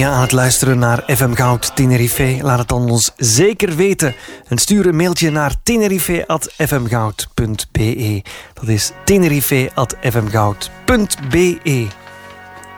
je aan het luisteren naar FM Goud Tenerife? Laat het dan ons zeker weten. En stuur een mailtje naar tenerife@fmgoud.be. Dat is tenerife@fmgoud.be.